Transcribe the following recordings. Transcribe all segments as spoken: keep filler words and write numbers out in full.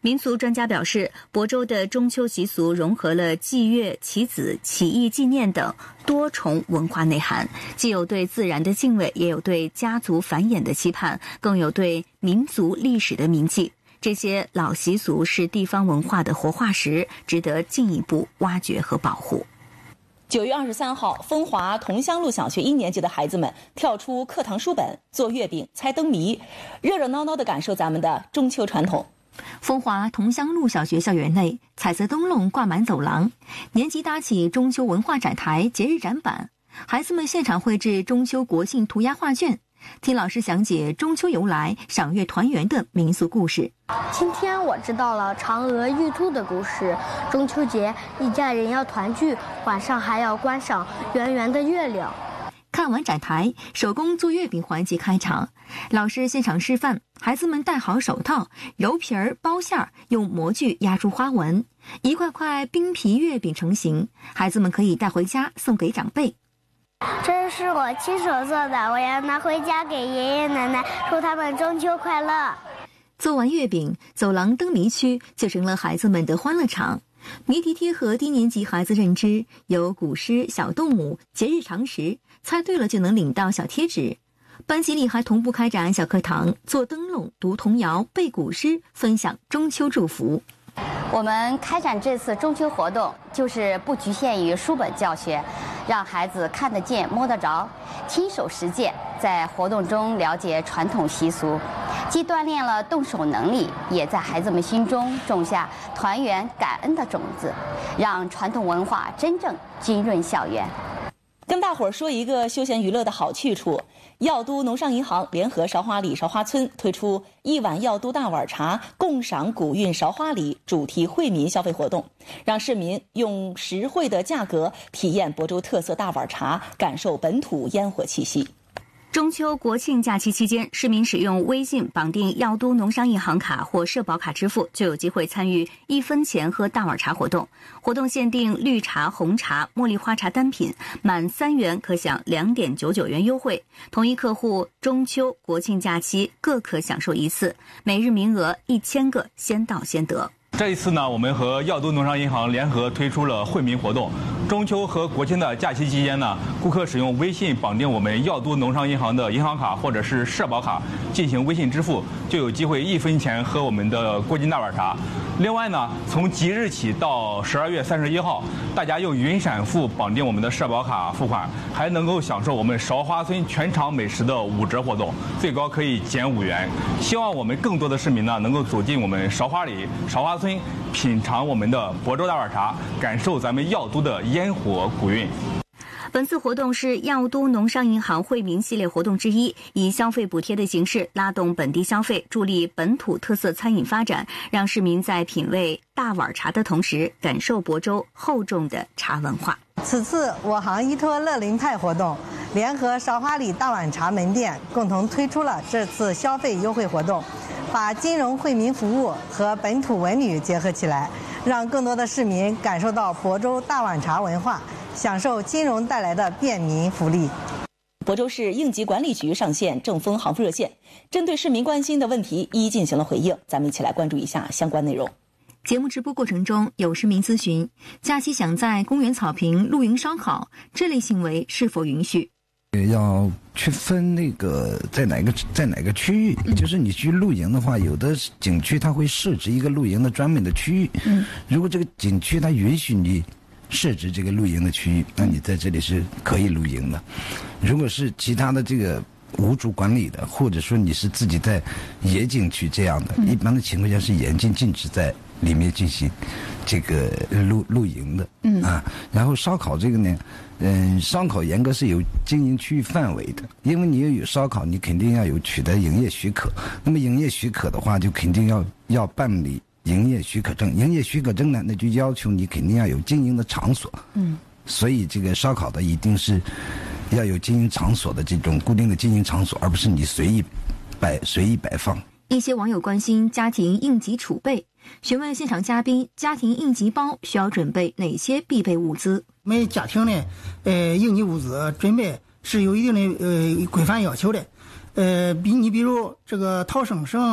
民俗专家表示，亳州的中秋习俗融合了祭月、祈子、起义纪念等多重文化内涵，既有对自然的敬畏，也有对家族繁衍的期盼，更有对民族历史的铭记。这些老习俗是地方文化的活化石，值得进一步挖掘和保护。 九月二十三号，风华同乡路小学一年级的孩子们跳出课堂书本，做月饼、猜灯谜，热热闹闹地感受咱们的中秋传统。 风华同乡路小学校园内，彩色灯笼挂满走廊，年级搭起中秋文化展台节日展板，孩子们现场绘制中秋国庆涂鸦画卷，听老师讲解中秋由来、赏月团圆的民俗故事。 今天我知道了嫦娥玉兔的故事。中秋节，一家人要团聚，晚上还要观赏圆圆的月亮。 看完展台，手工做月饼环节开场，老师现场示范，孩子们戴好手套，揉皮儿、包馅儿，用模具压出花纹，一块块冰皮月饼成型，孩子们可以带回家送给长辈。 这是我亲手做的，我要拿回家给爷爷奶奶，祝他们中秋快乐。 做完月饼，走廊灯谜区就成了孩子们的欢乐场。谜题贴合低年级孩子认知，有古诗、小动物、节日常识，猜对了就能领到小贴纸。班级里还同步开展小课堂，做灯笼、读童谣、背古诗，分享中秋祝福。 我们开展这次中秋活动，就是不局限于书本教学，让孩子看得见、摸得着，亲手实践，在活动中了解传统习俗，既锻炼了动手能力，也在孩子们心中种下团圆感恩的种子，让传统文化真正浸润校园。 跟大伙儿说一个休闲娱乐的好去处，药都农商银行联合韶华里韶华村推出一碗药都大碗茶共赏古韵韶华里主题惠民消费活动，让市民用实惠的价格体验亳州特色大碗茶，感受本土烟火气息。 中秋国庆假期期间，市民使用微信绑定药都农商银行卡或社保卡支付，就有机会参与一分钱喝大碗茶活动。活动限定绿茶、红茶、茉莉花茶单品，满三元可享两点九九元优惠。同一客户中秋、国庆假期各可享受一次，每日名额一千个，先到先得。 这一次呢，我们和药都农商银行联合推出了惠民活动。中秋和国庆的假期期间呢，顾客使用微信绑定我们药都农商银行的银行卡或者是社保卡进行微信支付，就有机会一分钱喝我们的国金大碗茶。另外呢，从即日起到十二月三十一号，大家用云闪付绑定我们的社保卡付款，还能够享受我们韶华村全场美食的五折活动，最高可以减五元。希望我们更多的市民呢，能够走进我们韶华里韶华村，品尝我们的亳州大碗茶，感受咱们药都的烟火古韵。 本次活动是药都农商银行惠民系列活动之一，以消费补贴的形式拉动本地消费，助力本土特色餐饮发展，让市民在品味大碗茶的同时，感受亳州厚重的茶文化。 此次我行依托乐龄派活动，联合韶华里大碗茶门店共同推出了这次消费优惠活动，把金融惠民服务和本土文旅结合起来，让更多的市民感受到亳州大碗茶文化，享受金融带来的便民福利。 亳州市应急管理局上线正风行富热线，针对市民关心的问题一一进行了回应。咱们一起来关注一下相关内容。 节目直播过程中，有市民咨询，假期想在公园草坪露营烧烤，这类行为是否允许？ 要去分那个在哪个在哪个区域，嗯、就是你去露营的话，有的景区它会设置一个露营的专门的区域。嗯，如果这个景区它允许你设置这个露营的区域，那你在这里是可以露营的。如果是其他的这个无主管理的，或者说你是自己在野景区这样的，嗯、一般的情况下是严禁禁止在里面进行这个露露营的。嗯啊，然后烧烤这个呢，嗯，烧烤严格是有经营区域范围的，因为你要有烧烤，你肯定要有取得营业许可。那么营业许可的话，就肯定要要办理营业许可证。营业许可证呢，那就要求你肯定要有经营的场所。嗯，所以这个烧烤的一定是要有经营场所的这种固定的经营场所，而不是你随意摆随意摆放。 一些网友关心家庭应急储备，询问现场嘉宾，家庭应急包需要准备哪些必备物资？ 我们家庭呢，呃，应急物资准备是有一定的呃规范要求的，呃，比你比如这个逃生绳、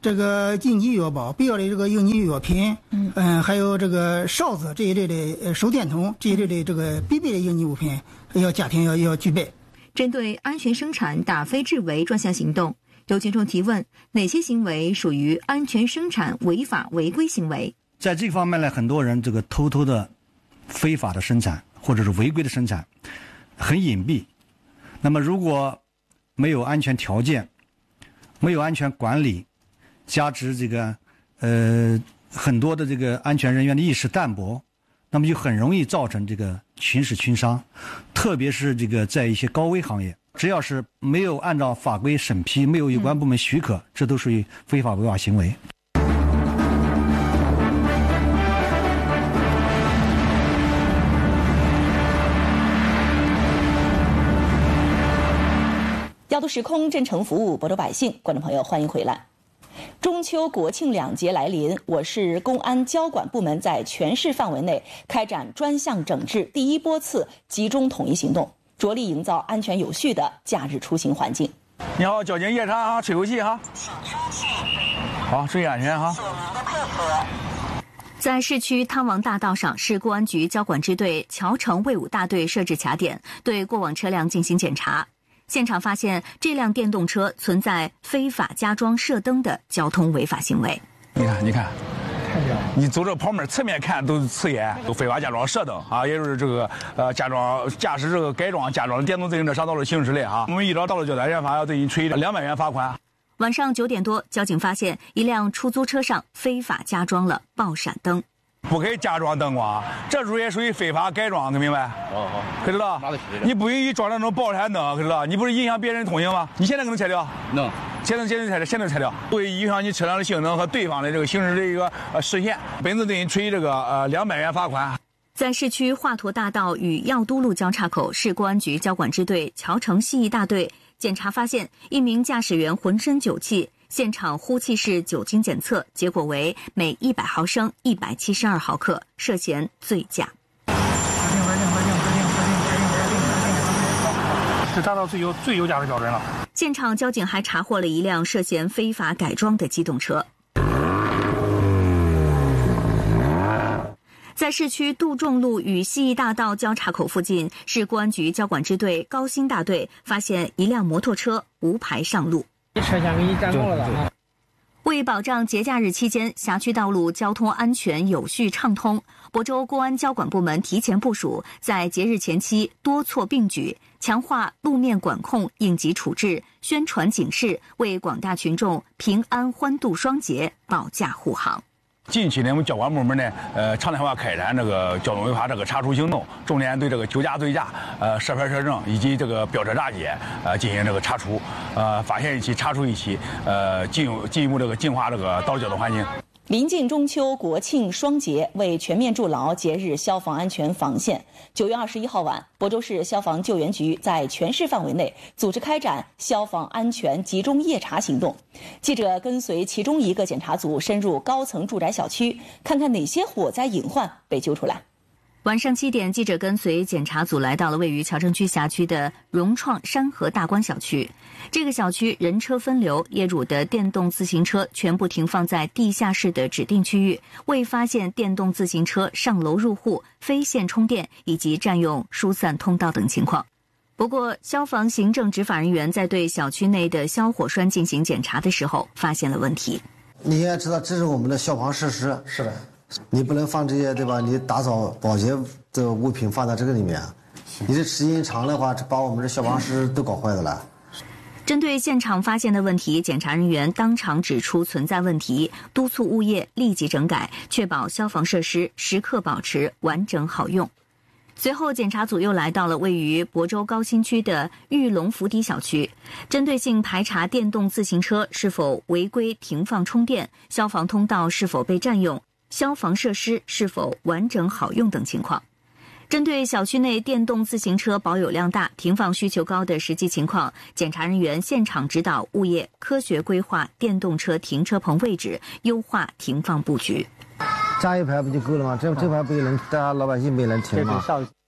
这个应急药包、必要的这个应急药品，嗯、呃，还有这个哨子这一类的呃手电筒这一类的这个必备的应急物品，要家庭要要具备。 针对安全生产打非至为专项行动，有群众提问：哪些行为属于安全生产违法违规行为？ 在这方面呢，很多人这个偷偷的、非法的生产或者是违规的生产，很隐蔽。那么如果没有安全条件，没有安全管理，加之这个呃很多的这个安全人员的意识淡薄，那么就很容易造成这个群死群伤，特别是这个在一些高危行业，只要是没有按照法规审批，没有有关部门许可，嗯、这都属于非法违法行为。 耀都时空真诚服务亳州百姓，观众朋友欢迎回来。中秋国庆两节来临，我市公安交管部门在全市范围内开展专项整治第一波次集中统一行动，着力营造安全有序的假日出行环境。 你好，交警夜查哈，吹口气哈。好，注意安全哈。 在市区汤王大道上，市公安局交管支队侨城卫武大队设置卡点，对过往车辆进行检查。现场发现这辆电动车存在非法加装射灯的交通违法行为。 你看，你看，你走这旁边侧面看都是刺眼，都非法加装射灯啊，也就是这个呃加装驾驶这个改装加装的电动自行车上道路行驶类啊，我们依照道路交通安全法要对你处以两百元罚款。 晚上九点多，交警发现一辆出租车上非法加装了爆闪灯。 不可以加装灯光，这属于属于非法改装，可明白？哦好，可知道？你不允许装那种爆闪灯，可知道？你不是影响别人通行吗？你现在可能拆掉？能，现在现在拆掉，现在拆掉，会影响你车辆的性能和对方的这个行驶的一个呃视线，本次对你处以这个呃两百元罚款。 在市区华佗大道与耀都路交叉口，市公安局交管支队侨城西翼大队检查发现，一名驾驶员浑身酒气。现场呼气式酒精检测结果为每一百毫升一百七十二毫克，涉嫌醉驾。 是达到最优最优驾驶标准了。 现场交警还查获了一辆涉嫌非法改装的机动车。在市区杜仲路与西翼大道交叉口附近，市公安局交管支队高新大队发现一辆摩托车无牌上路。 车厢给你占够了的。 为保障节假日期间辖区道路交通安全有序畅通，亳州公安交管部门提前部署，在节日前期多措并举，强化路面管控、应急处置、宣传警示，为广大群众平安欢度双节保驾护航。 近期呢，我们交管部门呢，呃，常态化开展这个交通违法这个查处行动，重点对这个酒驾、醉驾、呃，涉牌车证以及这个飙车炸街，呃，进行这个查处，呃，发现一起查处一起，呃，进进一步这个净化这个道路交通环境。 临近中秋国庆双节，为全面筑牢节日消防安全防线，九月二十一号晚，亳州市消防救援局在全市范围内组织开展消防安全集中夜查行动。记者跟随其中一个检查组深入高层住宅小区，看看哪些火灾隐患被揪出来。 晚上七点，记者跟随检查组来到了位于侨城区辖区的融创山河大观小区。这个小区人车分流，业主的电动自行车全部停放在地下室的指定区域，未发现电动自行车上楼入户、非线充电以及占用疏散通道等情况。不过，消防行政执法人员在对小区内的消火栓进行检查的时候，发现了问题。 你也知道，这是我们的消防设施，是的，你不能放这些，对吧？你打扫保洁的物品放在这个里面，你这时间长的话，把我们的消防室都搞坏的了。 针对现场发现的问题，检查人员当场指出存在问题，督促物业立即整改，确保消防设施时刻保持完整好用。随后，检查组又来到了位于亳州高新区的玉龙府邸小区，针对性排查电动自行车是否违规停放充电、消防通道是否被占用、消防设施是否完整好用等情况。针对小区内电动自行车保有量大、停放需求高的实际情况，检查人员现场指导物业科学规划电动车停车棚位置，优化停放布局。 加一排不就够了吗？这这排不也能大家老百姓不也能停吗？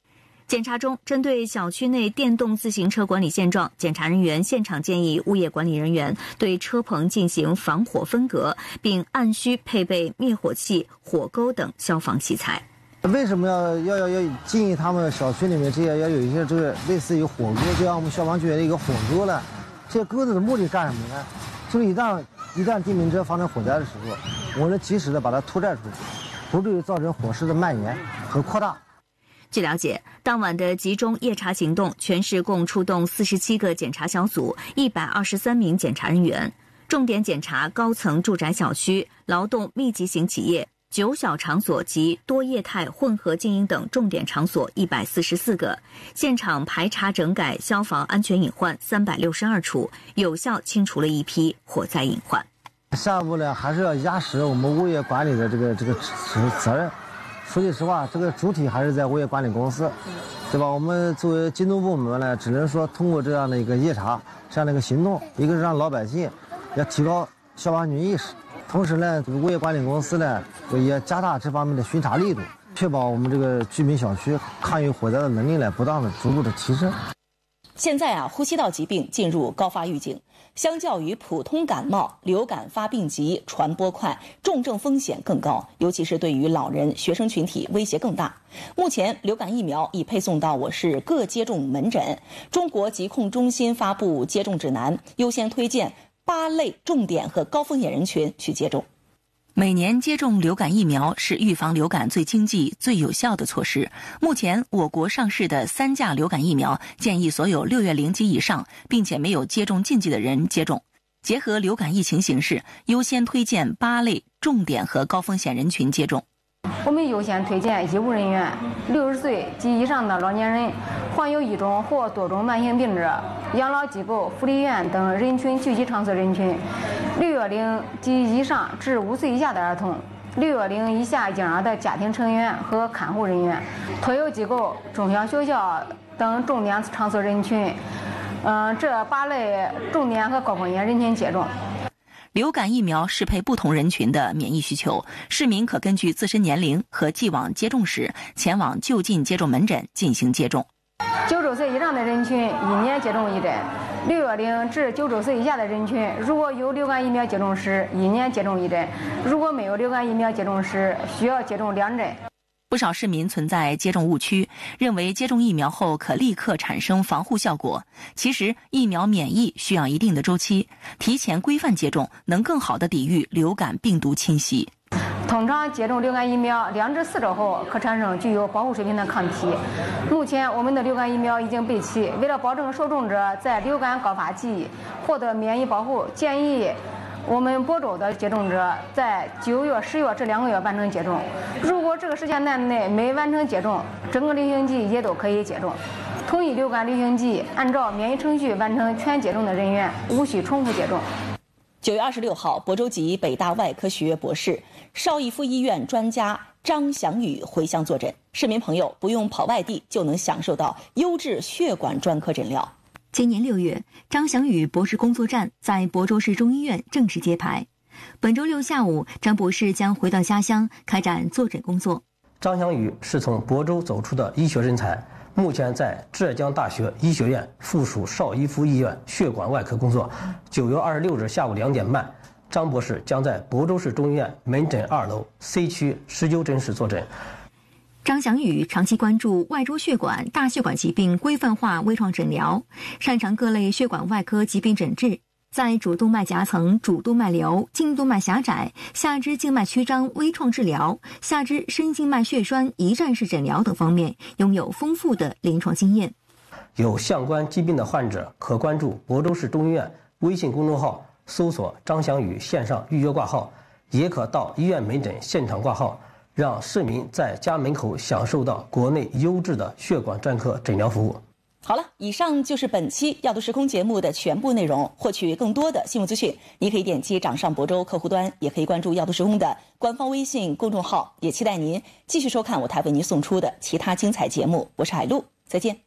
检查中，针对小区内电动自行车管理现状，检查人员现场建议物业管理人员对车棚进行防火分隔，并按需配备灭火器、火钩等消防器材。 为什么要要要要建议他们小区里面这些要有一些这个类似于火钩，就像我们消防局的一个火钩呢？这些钩子的目的干什么呢？就是一旦一旦电瓶车发生火灾的时候，我能及时的把它拖拽出去，不至于造成火势的蔓延和扩大。 据了解，当晚的集中夜查行动，全市共出动四十七个检查小组，一百二十三名检查人员，重点检查高层住宅小区、劳动密集型企业、九小场所及多业态混合经营等重点场所一百四十四个，现场排查整改消防安全隐患三百六十二处，有效清除了一批火灾隐患。 下一步呢，还是要压实我们物业管理的这个这个责任。说句实话，这个主体还是在物业管理公司，对吧？我们作为监督部门呢，只能说通过这样的一个夜查，这样的一个行动，一个是让老百姓要提高消防安全意识，同时呢，这个物业管理公司呢也加大这方面的巡查力度，确保我们这个居民小区抗御火灾的能力呢不断的逐步的提升。 现在啊，呼吸道疾病进入高发预警，相较于普通感冒，流感发病急、传播快，重症风险更高，尤其是对于老人、学生群体威胁更大。目前，流感疫苗已配送到我市各接种门诊。中国疾控中心发布接种指南，优先推荐八类重点和高风险人群去接种。 每年接种流感疫苗是预防流感最经济、最有效的措施。目前，我国上市的三价流感疫苗建议所有六月龄及以上，并且没有接种禁忌的人接种。结合流感疫情形势，优先推荐八类重点和高风险人群接种。 我们优先推荐医务人员、六十岁及以上的老年人、患有一种或多种慢性病者、养老机构、福利院等人群聚集场所人群、六月龄及以上至五岁以下的儿童、六月龄以下婴儿的家庭成员和看护人员、托幼机构、中小学校等重点场所人群。嗯、呃，这八类重点和高风险人群接种。 流感疫苗适配不同人群的免疫需求，市民可根据自身年龄和既往接种史，前往就近接种门诊进行接种。 九周岁以上的人群一年接种一针，六月龄至九周岁以下的人群，如果有流感疫苗接种史，一年接种一针；如果没有流感疫苗接种史，需要接种两针。 不少市民存在接种误区，认为接种疫苗后可立刻产生防护效果。其实，疫苗免疫需要一定的周期，提前规范接种，能更好地抵御流感病毒侵袭。 通常接种流感疫苗两至四周后可产生具有保护水平的抗体。目前我们的流感疫苗已经备齐，为了保证受种者在流感高发季获得免疫保护，建议我们播种的接种者在九月、十月这两个月完成接种。如果这个时间段内没完成接种，整个流行季也都可以接种。同一流感流行季，按照免疫程序完成全接种的人员，无需重复接种。 九月二十六号，亳州籍北大外科学院博士、邵逸夫医院专家张祥宇回乡坐诊，市民朋友不用跑外地就能享受到优质血管专科诊疗。 今年六月，张祥宇博士工作站在亳州市中医院正式揭牌。本周六下午，张博士将回到家乡开展坐诊工作。 张祥宇是从亳州走出的医学人才，目前在浙江大学医学院附属邵逸夫医院血管外科工作。九月二十六日下午两点半，张博士将在亳州市中医院门诊二楼 C 区十九诊室坐诊。 张祥宇长期关注外周血管、大血管疾病规范化微创诊疗，擅长各类血管外科疾病诊治，在主动脉夹层、主动脉瘤、颈动脉狭窄、下肢静脉曲张微创治疗、下肢深静脉血栓一站式诊疗等方面拥有丰富的临床经验。 有相关疾病的患者可关注亳州市中医院微信公众号，搜索张祥宇线上预约挂号，也可到医院门诊现场挂号，让市民在家门口享受到国内优质的血管专科诊疗服务。 好了，以上就是本期《药都时空》节目的全部内容。获取更多的新闻资讯，你可以点击掌上亳州客户端，也可以关注《药都时空》的官方微信公众号。也期待您继续收看我台为您送出的其他精彩节目。我是海璐，再见。